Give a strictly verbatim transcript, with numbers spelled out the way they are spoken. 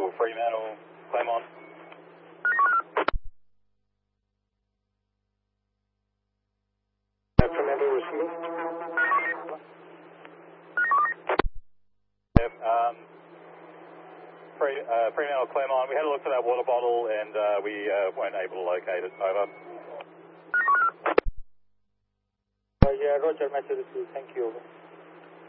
to Fremantle, Claremont. Fremantle receiving. Yep, um, Free, uh, Fremantle, Claremont, we had a look for that water bottle and uh, we uh, weren't able to locate it. Over. Uh, yeah, Roger, message received. Thank you. Over.